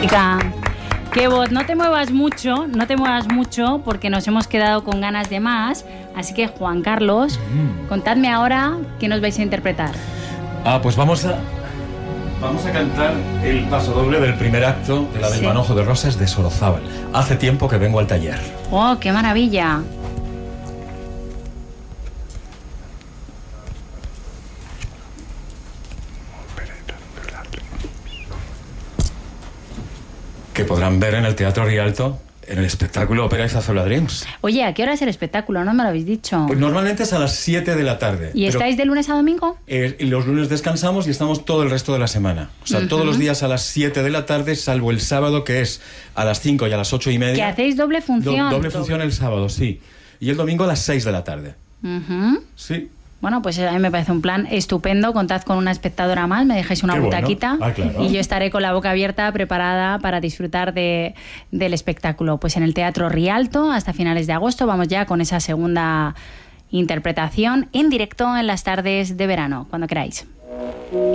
Chica, qué voz, no te muevas mucho, porque nos hemos quedado con ganas de más. Así que, Juan Carlos, contadme ahora qué nos vais a interpretar. Pues vamos a cantar el pasodoble del primer acto de la del Manojo de Rosas de Sorozábal. Hace tiempo que vengo al taller. ¡Oh, qué maravilla! Que podrán ver en el Teatro Rialto, en el espectáculo Ópera y Zarzuela Dreams. Oye, ¿a qué hora es el espectáculo? No me lo habéis dicho. Pues normalmente es a las 7 de la tarde. ¿Y estáis de lunes a domingo? Y los lunes descansamos y estamos todo el resto de la semana. O sea, todos los días a las 7 de la tarde, salvo el sábado, que es a las 5 y a las 8:30. ¿Que hacéis doble función? Doble función el sábado, sí. Y el domingo a las 6 de la tarde. Sí. Bueno, pues a mí me parece un plan estupendo. Contad con una espectadora más, me dejáis una butaquita. Bueno. Claro. Y yo estaré con la boca abierta, preparada para disfrutar del espectáculo. Pues en el Teatro Rialto, hasta finales de agosto, vamos ya con esa segunda interpretación en directo en las tardes de verano, cuando queráis.